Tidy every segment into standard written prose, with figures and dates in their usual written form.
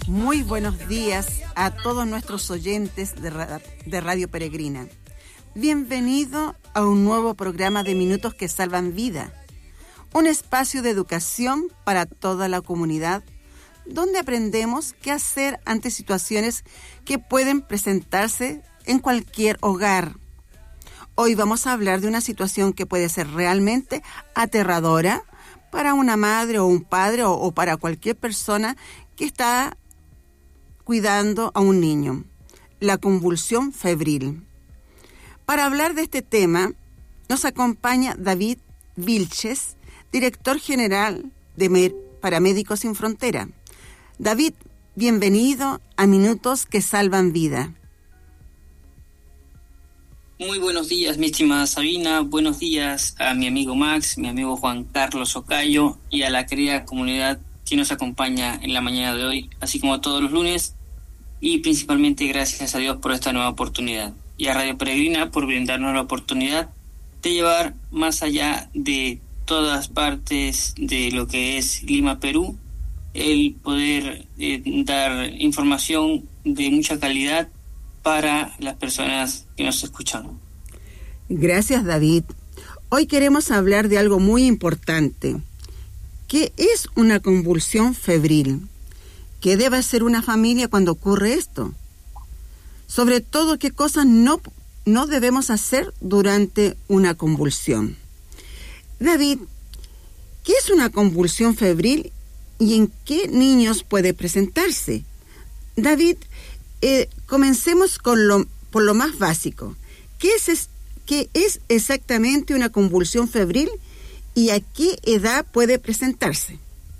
Muy buenos días a todos nuestros oyentes de Radio Peregrina. Bienvenido a un nuevo programa de Minutos que Salvan Vida, un espacio de educación para toda la comunidad, donde aprendemos qué hacer ante situaciones que pueden presentarse en cualquier hogar. Hoy vamos a hablar de una situación que puede ser realmente aterradora para una madre o un padre o para cualquier persona que está cuidando a un niño, la convulsión febril. Para hablar de este tema, nos acompaña David Vilches, director general de Paramédicos Sin Frontera. David, bienvenido a Minutos que Salvan Vida. Muy buenos días, mi estimada Sabina. Buenos días a mi amigo Max, mi amigo Juan Carlos Ocayo y a la querida comunidad que nos acompaña en la mañana de hoy, así como todos los lunes. Y principalmente gracias a Dios por esta nueva oportunidad. Y a Radio Peregrina por brindarnos la oportunidad de llevar más allá de todas partes de lo que es Lima, Perú, el poder dar información de mucha calidad para las personas que nos escuchan. Gracias, David. Hoy queremos hablar de algo muy importante. ¿Qué es una convulsión febril? ¿Qué debe hacer una familia cuando ocurre esto? Sobre todo, ¿qué cosas no debemos hacer durante una convulsión? David, ¿qué es una convulsión febril y en qué niños puede presentarse? David, comencemos por lo más básico. ¿Qué es exactamente una convulsión febril y a qué edad puede presentarse?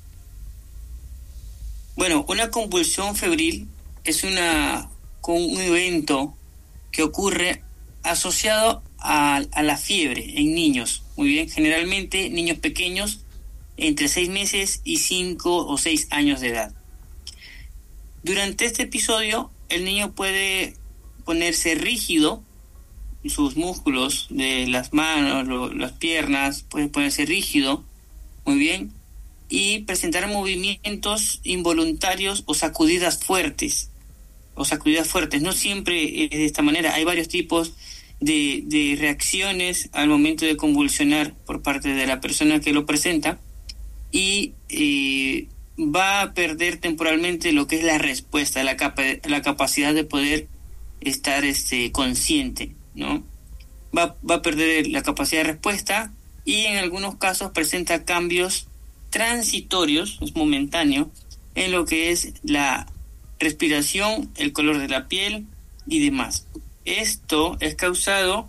Bueno, una convulsión febril es un evento que ocurre asociado a la fiebre en niños. Muy bien, generalmente niños pequeños entre 6 meses y 5 o 6 años de edad. Durante este episodio, el niño puede ponerse rígido, sus músculos de las manos, las piernas, puede ponerse rígido, muy bien, y presentar movimientos involuntarios o sacudidas fuertes. No siempre es de esta manera. Hay varios tipos de reacciones al momento de convulsionar por parte de la persona que lo presenta y va a perder temporalmente lo que es la respuesta, la capacidad de poder estar consciente, ¿no? Va a perder la capacidad de respuesta y en algunos casos presenta cambios transitorios, es momentáneo, en lo que es la respiración, el color de la piel y demás. Esto es causado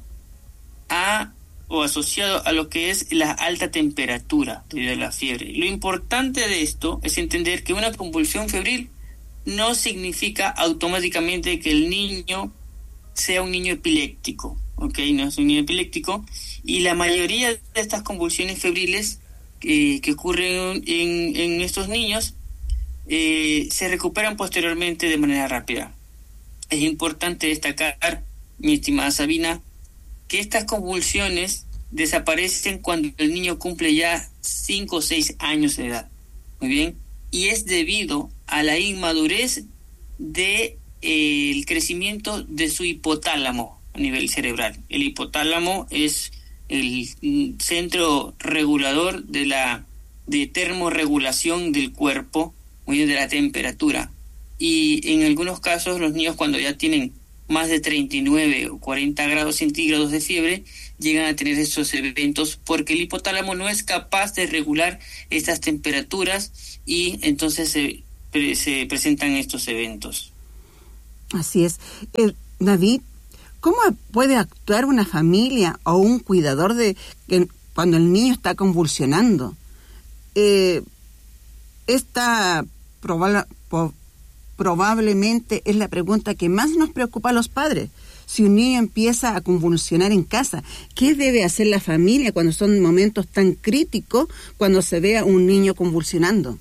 o asociado a lo que es la alta temperatura debido a la fiebre. Lo importante de esto es entender que una convulsión febril no significa automáticamente que el niño sea un niño epiléptico, ¿ok? No es un niño epiléptico, y la mayoría de estas convulsiones febriles que ocurren en estos niños se recuperan posteriormente de manera rápida. Es importante destacar, mi estimada Sabina, que estas convulsiones desaparecen cuando el niño cumple ya 5 o 6 años de edad. Muy bien. Y es debido a la inmadurez del crecimiento de su hipotálamo a nivel cerebral. El hipotálamo es el centro regulador de termorregulación del cuerpo, muy bien, de la temperatura. Y en algunos casos los niños, cuando ya tienen más de 39 o 40 grados centígrados de fiebre, llegan a tener estos eventos porque el hipotálamo no es capaz de regular estas temperaturas y entonces se presentan estos eventos. Así es. David, ¿cómo puede actuar una familia o un cuidador cuando el niño está convulsionando? Esta probablemente es la pregunta que más nos preocupa a los padres. Si un niño empieza a convulsionar en casa, ¿qué debe hacer la familia cuando son momentos tan críticos, cuando se ve a un niño convulsionando?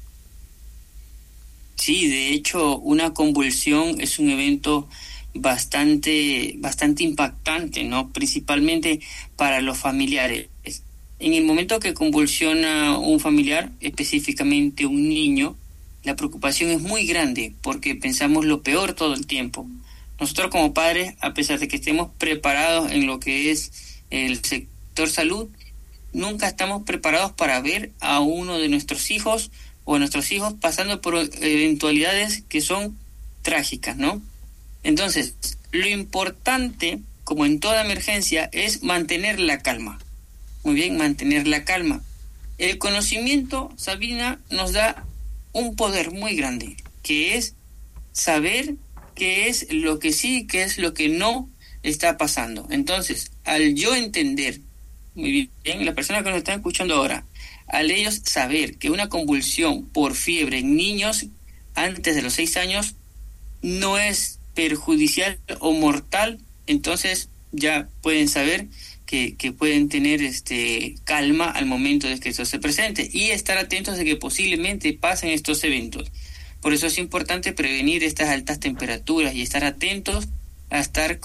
Sí, de hecho, una convulsión es un evento bastante impactante, ¿no? Principalmente para los familiares. En el momento que convulsiona un familiar, específicamente un niño, la preocupación es muy grande porque pensamos lo peor todo el tiempo. Nosotros como padres, a pesar de que estemos preparados en lo que es el sector salud, nunca estamos preparados para ver a uno de nuestros hijos o a nuestros hijos pasando por eventualidades que son trágicas, ¿no? Entonces, lo importante, como en toda emergencia, es mantener la calma. Muy bien, mantener la calma. El conocimiento, Sabina, nos da un poder muy grande, que es saber qué es lo que sí, qué es lo que no está pasando. Entonces, al yo entender, muy bien, la persona que nos está escuchando ahora, al ellos saber que una convulsión por fiebre en niños antes de los 6 años no es perjudicial o mortal, entonces ya pueden saber que pueden tener calma al momento de que esto se presente y estar atentos de que posiblemente pasen estos eventos. Por eso es importante prevenir estas altas temperaturas y estar atentos a estar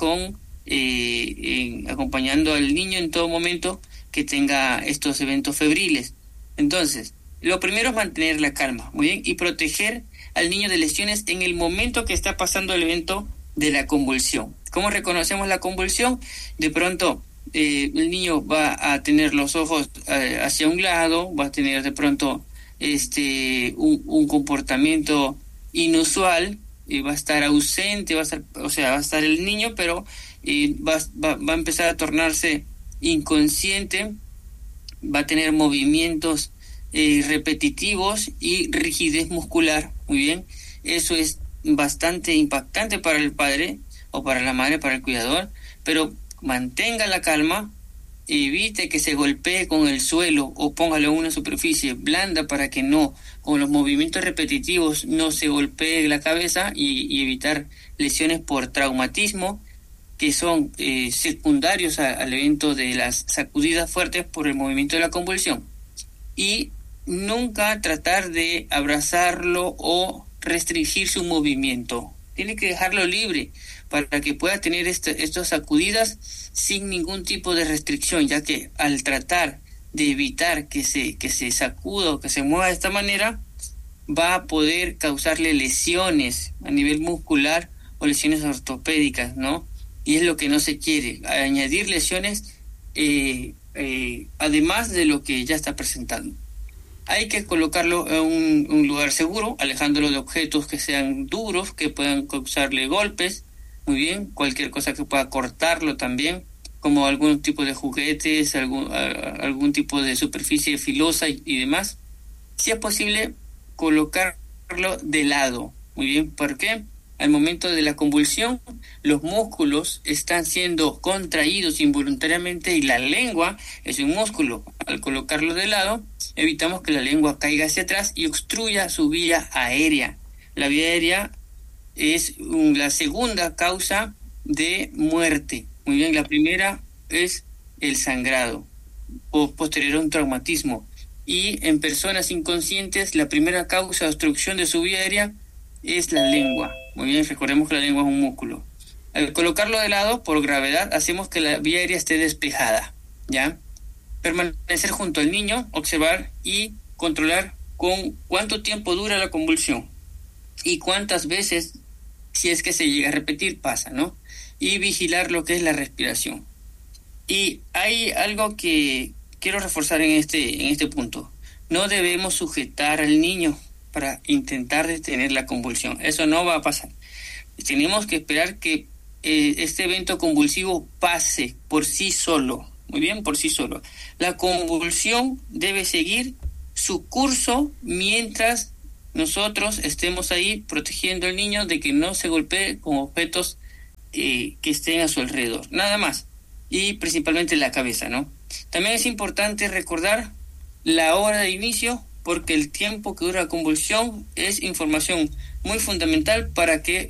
acompañando al niño en todo momento que tenga estos eventos febriles. Entonces, lo primero es mantener la calma, muy bien, y proteger al niño de lesiones en el momento que está pasando el evento de la convulsión. ¿Cómo reconocemos la convulsión? De pronto, el niño va a tener los ojos hacia un lado, va a tener de pronto un comportamiento inusual, va a estar ausente, va a estar el niño, pero va a empezar a tornarse inconsciente, va a tener movimientos repetitivos y rigidez muscular. Muy bien, eso es bastante impactante para el padre o para la madre, para el cuidador, pero mantenga la calma, evite que se golpee con el suelo o póngalo en una superficie blanda para que no, con los movimientos repetitivos, no se golpee la cabeza y evitar lesiones por traumatismo que son secundarios al evento de las sacudidas fuertes por el movimiento de la convulsión. Y nunca tratar de abrazarlo o restringir su movimiento. Tiene que dejarlo libre para que pueda tener estas sacudidas sin ningún tipo de restricción, ya que al tratar de evitar que se sacuda o que se mueva de esta manera, va a poder causarle lesiones a nivel muscular o lesiones ortopédicas, ¿no? Y es lo que no se quiere, añadir lesiones además de lo que ya está presentando. Hay que colocarlo en un lugar seguro, alejándolo de objetos que sean duros, que puedan causarle golpes. Muy bien, cualquier cosa que pueda cortarlo también, como algún tipo de juguetes, algún tipo de superficie filosa y demás. Si es posible, colocarlo de lado. Muy bien, ¿por qué? Al momento de la convulsión, los músculos están siendo contraídos involuntariamente y la lengua es un músculo. Al colocarlo de lado, evitamos que la lengua caiga hacia atrás y obstruya su vía aérea. La vía aérea es la segunda causa de muerte. Muy bien, la primera es el sangrado o posterior a un traumatismo. Y en personas inconscientes, la primera causa de obstrucción de su vía aérea es la lengua. Muy bien, recordemos que la lengua es un músculo. Al colocarlo de lado, por gravedad, hacemos que la vía aérea esté despejada, ¿ya? Permanecer junto al niño, observar y controlar con cuánto tiempo dura la convulsión y cuántas veces, si es que se llega a repetir, pasa, ¿no? Y vigilar lo que es la respiración. Y hay algo que quiero reforzar en este punto. No debemos sujetar al niño para intentar detener la convulsión. Eso no va a pasar. Tenemos que esperar que este evento convulsivo pase por sí solo. Muy bien, por sí solo. La convulsión debe seguir su curso mientras nosotros estemos ahí protegiendo al niño de que no se golpee con objetos que estén a su alrededor. Nada más. Y principalmente la cabeza, ¿no? También es importante recordar la hora de inicio, porque el tiempo que dura la convulsión es información muy fundamental para que